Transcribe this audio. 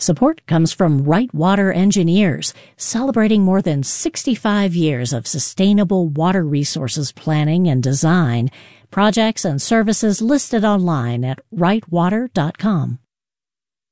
Support comes from Right Water Engineers, celebrating more than 65 years of sustainable water resources planning and design. Projects and services listed online at rightwater.com.